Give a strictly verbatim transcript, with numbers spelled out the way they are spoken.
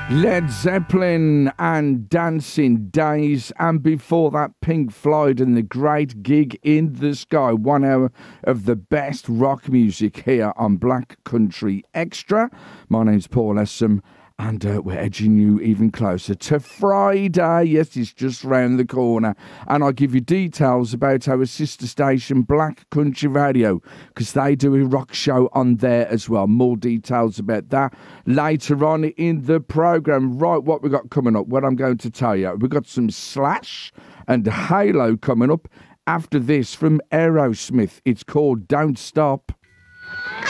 Led Zeppelin and Dancing Days, and before that, Pink Floyd and The Great Gig in the Sky. One hour of the best rock music here on Black Country Extra. My name's Paul Essam, and uh, we're edging you even closer to Friday. Yes, it's just round the corner. And I'll give you details about our sister station, Black Country Radio, because they do a rock show on there as well. More details about that later on in the programme. Right, what we got coming up, what I'm going to tell you. We've got some Slash and Halo coming up after this from Aerosmith. It's called Don't Stop.